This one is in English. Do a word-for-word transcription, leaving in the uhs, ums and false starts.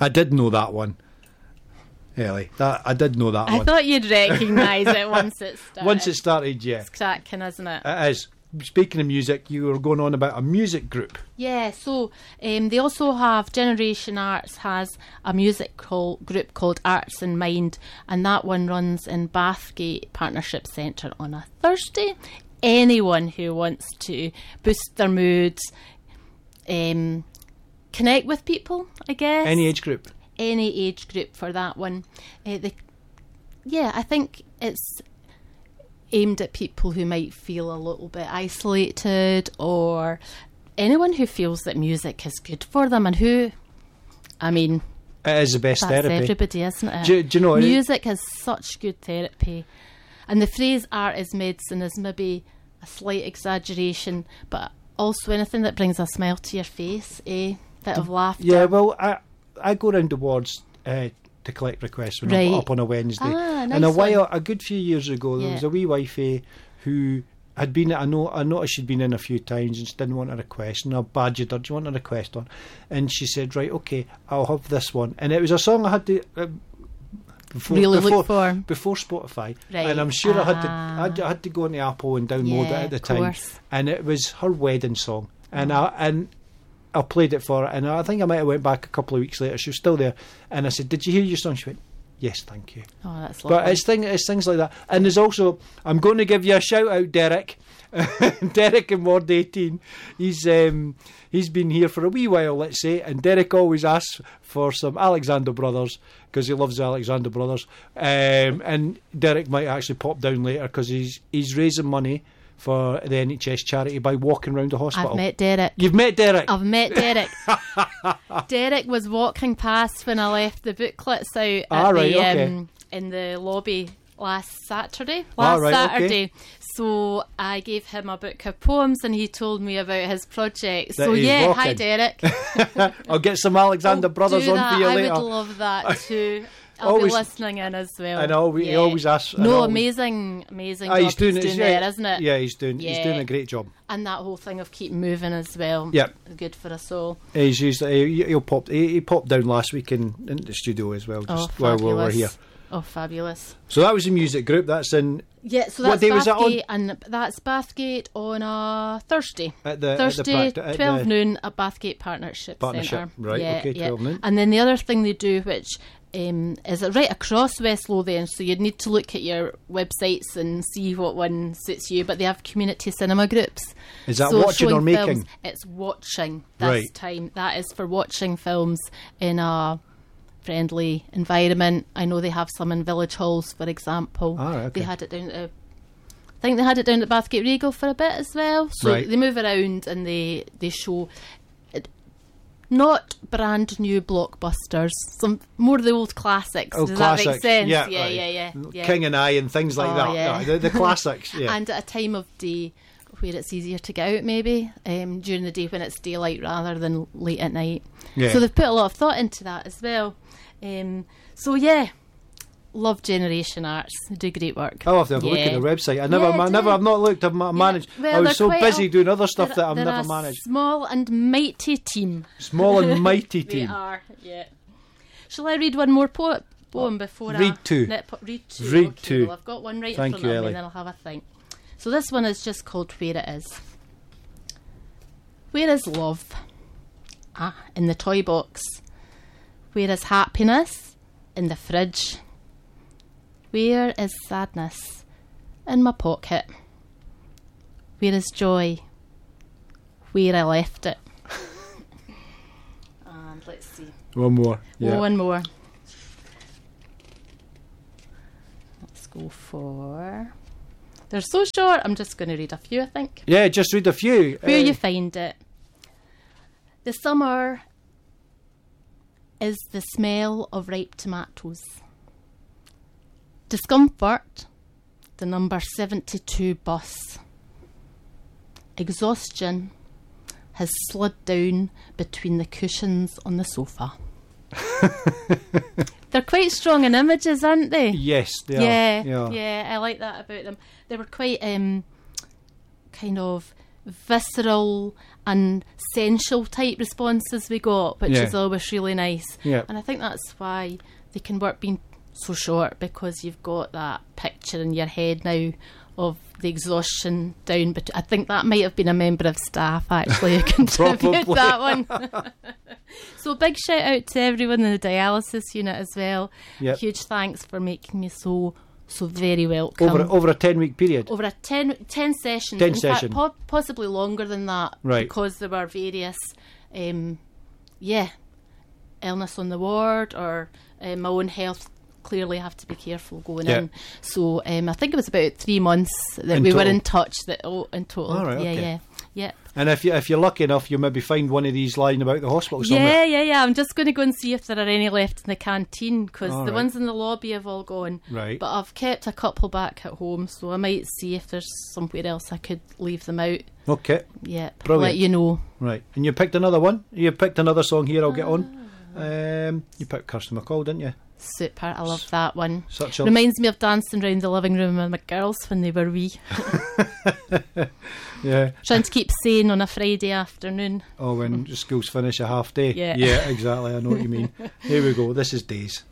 I did know that one. Ellie, that I did know that I one. thought you'd recognise it once it started. Once it started, yeah. It's cracking, isn't it? It is. Speaking of music, you were going on about a music group. Yeah, so um, they also have, Generation Arts has a music call, group called Arts in Mind, and that one runs in Bathgate Partnership Centre on a Thursday. Anyone who wants to boost their moods, um, connect with people, I guess. Any age group? Any age group for that one. Uh, the, yeah, I think it's aimed at people who might feel a little bit isolated, or anyone who feels that music is good for them, and who, I mean, it is the best that's therapy. Everybody, isn't it? Do, do you know music is such good therapy, and the phrase "art is medicine" is maybe a slight exaggeration, but also anything that brings a smile to your face, eh? Bit of laughter. Yeah, well, I I go round awards uh, to collect requests when Right. I'm up on a Wednesday. Ah, nice and a while, one. a good few years ago, there Yeah. was a wee wifey who had been. I know. I noticed she'd been in a few times and she didn't want a request. And I badgered her. Do you want a request on? And she said, "Right, okay, I'll have this one." And it was a song I had to. Uh, Before, Really before, look for. before Spotify, Right. and I'm sure I had to Ah. I had, I had to go on the Apple and download Yeah, it at the of time, course. and it was her wedding song, and I and I played it for her, and I think I might have went back a couple of weeks later. She was still there, and I said, "Did you hear your song?" She went, "Yes, thank you." Oh, that's lovely. But it's thing it's things like that, and there's also I'm going to give you a shout out, Derek. Derek in Ward eighteen. He's um, he's been here for a wee while, let's say, and Derek always asks for some Alexander Brothers because he loves the Alexander Brothers. Um, and Derek might actually pop down later because he's he's raising money for the N H S charity by walking around the hospital. I've met Derek. You've met Derek. I've met Derek. Derek was walking past when I left the booklets out at Ah, right, the, okay. um, in the lobby last Saturday. Last Ah, right, Saturday. okay. So I gave him a book of poems and he told me about his project. That So he's yeah, walking. hi Derek. I'll get some Alexander Oh, Brothers do on that. for you I later. would love that too. I'll Always- be listening in as well. I know, we- he Yeah. always asks- I No, know. amazing, amazing Ah, job he's doing, he's it, doing yeah, there, isn't it? Yeah, he's doing he's Yeah. doing a great job. And that whole thing of keep moving as well. Yep. Good for us all. He's used. He, he'll pop. He, he popped down last week in, in the studio as well, Oh, just while we were fabulous. here. Oh, fabulous. So that was the music group. That's in Yeah, so What that's day was that on? Bathgate, and that's Bathgate on a Thursday. at the Thursday, at the, pract- at twelve the noon at Bathgate Partnership, Partnership, Centre. right, Yeah, okay, yeah. twelve noon. And then the other thing they do, which um, is right across West Lothian, so you'd need to look at your websites and see what one suits you, but they have community cinema groups. Is that So watching or showing making? films- it's watching this Right. time. That is for watching films in a friendly environment. I know they have some in village halls, for example. Ah, right, okay. They had it down at, I think they had it down at Bathgate Regal for a bit as well. So Right. they move around and they they show it, not brand new blockbusters, some more of the old classics. Oh, Does classics. that make sense? Yeah, yeah, right. yeah, yeah, yeah. King and I and things like Oh, that. yeah. Yeah, the, the classics. Yeah. And at a time of day where it's easier to get out, maybe um, during the day when it's daylight rather than late at night. Yeah. So they've put a lot of thought into that as well. Um, so yeah, love Generation Arts. They do great work. I'll have to have a look at Yeah. the website. I never, Yeah, I do. never, I've not looked. I've ma- managed. Well, I was they're so quite busy a- doing other stuff they're- that I've they're never a managed. Small and mighty team. Small and mighty They team. are. Yeah. Shall I read one more po- poem before Read I two. let po- read two. Read okay, two. Well, I've got one right Thank in you, front of me, Ellie. and then I'll have a think. So this one is just called Where It Is. Where is love? Ah, in the toy box. Where is happiness? In the fridge. Where is sadness? In my pocket. Where is joy? Where I left it. And let's see. One more. Yeah. One more. Let's go for... They're so short, I'm just going to read a few, I think. Yeah, just read a few. Where Uh, you find it. The summer is the smell of ripe tomatoes. Discomfort, the number seventy-two bus. Exhaustion has slid down between the cushions on the sofa. They're quite strong in images, aren't they? Yes, they yeah, are. Yeah. yeah, I like that about them. They were quite um, kind of visceral and sensual type responses we got, which Yeah. is always really nice. Yeah. And I think that's why they can work being so short, because you've got that picture in your head now of the exhaustion down. But I think that might have been a member of staff actually who contributed Probably. that one. So big shout out to everyone in the dialysis unit as well. Yep. Huge thanks for making me so so very welcome. Over over a ten week period. Over a ten, ten sessions. ten in session. fact, po- possibly longer than that. Right. Because there were various, um, yeah, illness on the ward, or uh, my own health. Clearly have to be careful going Yeah. in. So um, I think it was about three months that In we were total. in touch. That oh, in total. All right, yeah, okay. yeah, yeah. And if you if you're lucky enough, you'll maybe find one of these lying about the hospital somewhere. Yeah, yeah, yeah. I'm just going to go and see if there are any left in the canteen, because All the right. ones in the lobby have all gone. Right. But I've kept a couple back at home, so I might see if there's somewhere else I could leave them out. Okay. Yeah, Brilliant. let you know. Right. And you picked another one. You picked another song here. I'll get on. Ah. Um, you picked Kirsty MacColl, didn't you? Super, I love that one. Such a Reminds me of dancing around the living room with my girls when they were wee. yeah. Trying to keep sane on a Friday afternoon. Oh, when school's finish a half day. Yeah. Yeah, exactly. I know what you mean. Here we go. This is Days.